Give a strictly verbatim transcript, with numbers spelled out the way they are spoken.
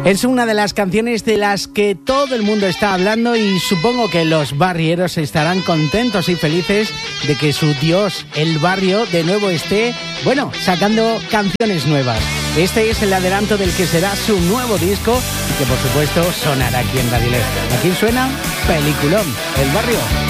Es una de las canciones de las que todo el mundo está hablando y supongo que los barrieros estarán contentos y felices de que su dios, el barrio, de nuevo esté, bueno, sacando canciones nuevas. Este es el adelanto del que será su nuevo disco y que por supuesto sonará aquí en Radio Lez. Aquí suena Peliculón, El Barrio.